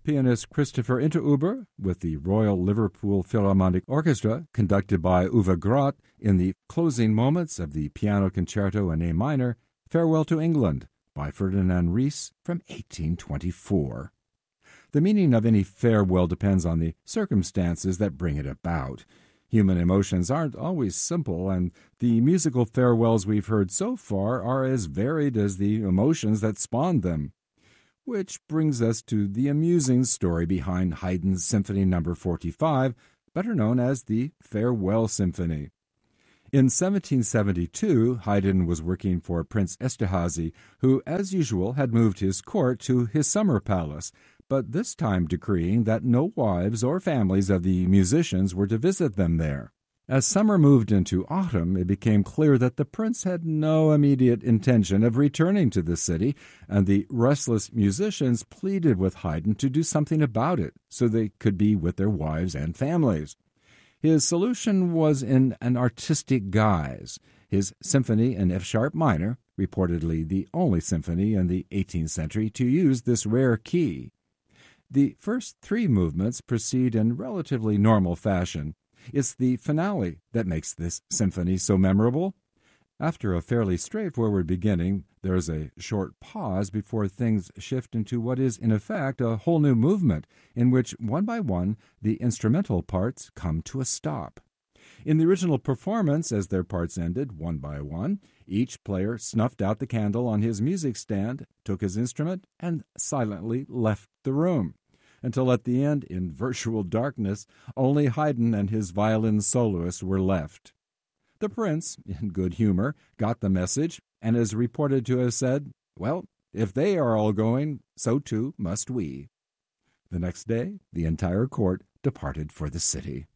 Pianist Christopher Interhuber, with the Royal Liverpool Philharmonic Orchestra, conducted by Uwe Groth in the closing moments of the Piano Concerto in A minor, Farewell to England, by Ferdinand Ries from 1824. The meaning of any farewell depends on the circumstances that bring it about. Human emotions aren't always simple, and the musical farewells we've heard so far are as varied as the emotions that spawned them. Which brings us to the amusing story behind Haydn's Symphony No. 45, better known as the Farewell Symphony. In 1772, Haydn was working for Prince Esterhazy, who, as usual, had moved his court to his summer palace, but this time decreeing that no wives or families of the musicians were to visit them there. As summer moved into autumn, it became clear that the prince had no immediate intention of returning to the city, and the restless musicians pleaded with Haydn to do something about it so they could be with their wives and families. His solution was in an artistic guise. His symphony in F-sharp minor, reportedly the only symphony in the 18th century to use this rare key. The first three movements proceed in relatively normal fashion. It's the finale that makes this symphony so memorable. After a fairly straightforward beginning, there's a short pause before things shift into what is, in effect, a whole new movement, in which, one by one, the instrumental parts come to a stop. In the original performance, as their parts ended, one by one, each player snuffed out the candle on his music stand, took his instrument, and silently left the room, until at the end, in virtual darkness, only Haydn and his violin soloist were left. The prince, in good humor, got the message, and is reported to have said, "Well, if they are all going, so too must we." The next day, the entire court departed for the city.